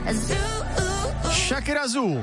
Shakira Zoo.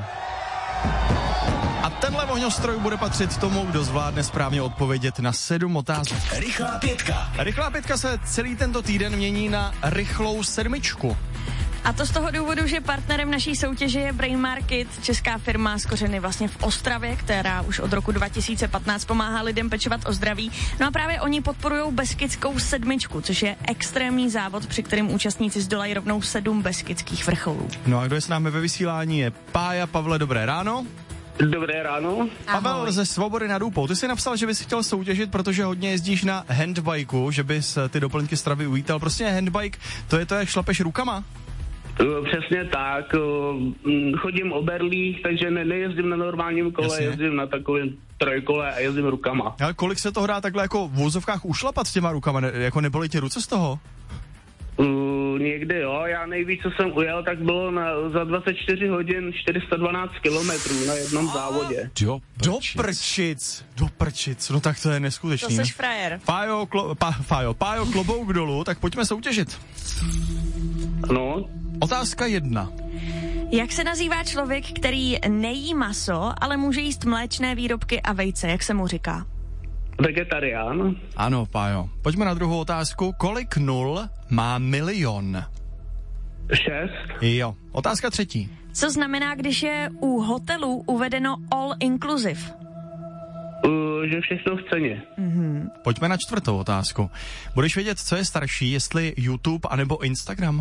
A tenhle ohňostroj bude patřit tomu, kdo zvládne správně odpovědět na 7 otázek. Rychlá pětka. Rychlá pětka se celý tento týden mění na rychlou 7. A to z toho důvodu, že partnerem naší soutěže je Brain Market, česká firma s kořeny vlastně v Ostravě, která už od roku 2015 pomáhá lidem pečovat o zdraví. No a právě oni podporujou Beskidskou 7, což je extrémní závod, při kterém účastníci zdolají rovnou 7 beskydských vrcholů. No a kdo je s námi ve vysílání je Pája. Pavle, dobré ráno. Dobré ráno. Pavel ze Svobody nad Úpou. Ty jsi napsal, že bys chtěl soutěžit, protože hodně jezdíš na handbajku, že bys ty doplňky stravy uvítal. Prostě handbike, to je to, jak šlapeš rukama? Přesně tak. Chodím o berlích, takže nejezdím na normálním kole, jasně. Jezdím na takovém trojkole a jezdím rukama. Ale kolik se toho dá takhle jako v vozovkách ušlapat s těma rukama? Jako nebolí ti ruce z toho? Někdy jo, já nejvíc, co jsem ujel, tak bylo za 24 hodin 412 kilometrů na jednom závodě. Do prčic, no tak to je neskutečný. To seš frajer. Pájo, klobouk dolů, tak pojďme soutěžit. No. Otázka 1. Jak se nazývá člověk, který nejí maso, ale může jíst mléčné výrobky a vejce, jak se mu říká? Vegetarián. Ano, Pájo. Pojďme na druhou otázku. Kolik nul má milion? 6. Jo. Otázka 3. Co znamená, když je u hotelů uvedeno all inclusive? Že všechno v ceně. Pojďme na 4. otázku. Budeš vědět, co je starší, jestli YouTube anebo Instagram?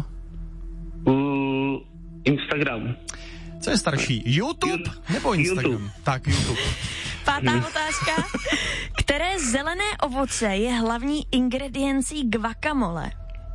Instagram. Co je starší, YouTube nebo Instagram? YouTube. Tak, YouTube. 5. otázka. Které zelené ovoce je hlavní ingrediencí guacamole?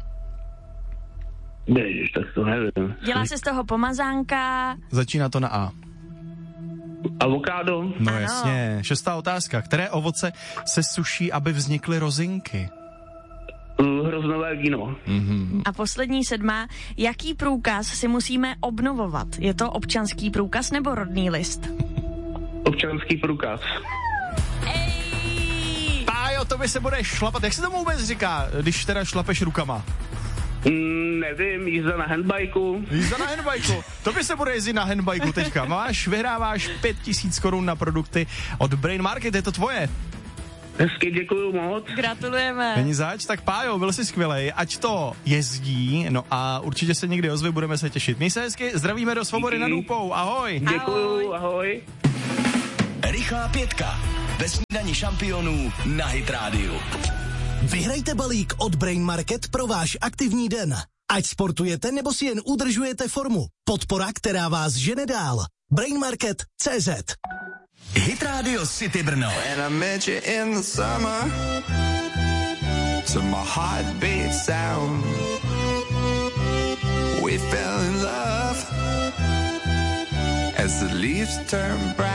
Ježiš, tak to nevím. Dělá se z toho pomazánka. Začíná to na A. Avokádo? No Ano. jasně. 6. otázka. Které ovoce se suší, aby vznikly rozinky? Hroznové víno. A poslední 7. Jaký průkaz si musíme obnovovat? Je to občanský průkaz nebo rodný list? Občanský průkaz. Pájo, to by se bude šlapat. Jak se tomu vůbec říká, když teda šlapeš rukama? Nevím, jízda na handbajku. Jízda na handbajku. To by se bude jezdit na handbajku teďka. Vyhráváš 5000 korun na produkty od Brain Market, je to tvoje. Hezky, děkuju moc. Gratulujeme. Není zač, tak Pájo, byl jsi skvělej, ať to jezdí, no a určitě se někdy ozve, budeme se těšit. Měj se hezky, zdravíme do Svobody nad Úpou, ahoj. Děkuju, ahoj. Rychlá pětka. Ve snídani šampionů na Hit Radio. Vyhrajte balík od Brain Market pro váš aktivní den. Ať sportujete nebo si jen udržujete formu. Podpora, která vás žene dál. Brainmarket.cz Hit Radio City Brno. And I met you in the summer, to my heartbeat sound. We fell in love as the leaves turn brown.